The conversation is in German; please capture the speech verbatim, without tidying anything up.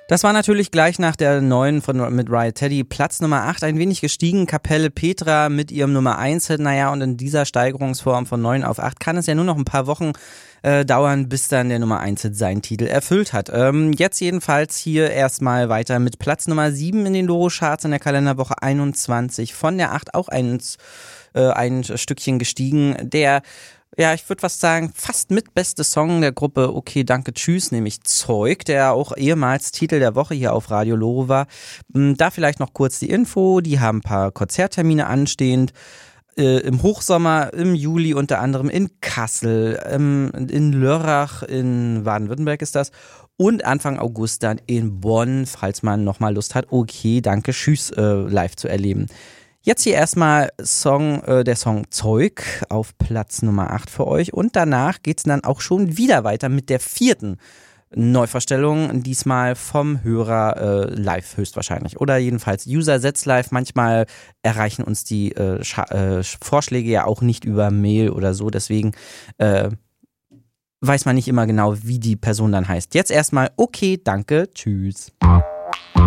Das war natürlich gleich nach der neuen von mit Riot Teddy Platz Nummer acht ein wenig gestiegen. Kapelle Petra mit ihrem Nummer eins Hit. Naja, und in dieser Steigerungsform von neun auf acht kann es ja nur noch ein paar Wochen äh, dauern, bis dann der Nummer eins Hit seinen Titel erfüllt hat. Ähm, jetzt jedenfalls hier erstmal weiter mit Platz Nummer sieben in den Doro-Charts in der Kalenderwoche einundzwanzig. Von der acht auch ein, äh, ein Stückchen gestiegen. Der Ja, ich würde fast sagen, fast mitbeste Song der Gruppe Okay, Danke, Tschüss, nämlich Zeug, der auch ehemals Titel der Woche hier auf Radio Loro war. Da vielleicht noch kurz die Info, die haben ein paar Konzerttermine anstehend. Äh, im Hochsommer, im Juli unter anderem in Kassel, ähm, in Lörrach, in Baden-Württemberg ist das. Und Anfang August dann in Bonn, falls man nochmal Lust hat, Okay, Danke, Tschüss äh, live zu erleben. Jetzt hier erstmal Song, äh, der Song Zeug auf Platz Nummer acht für euch und danach geht's dann auch schon wieder weiter mit der vierten Neuverstellung, diesmal vom Hörer äh, live höchstwahrscheinlich oder jedenfalls User Sets live. Manchmal erreichen uns die äh, Scha- äh, Vorschläge ja auch nicht über Mail oder so, deswegen äh, weiß man nicht immer genau, wie die Person dann heißt. Jetzt erstmal Okay, Danke, Tschüss.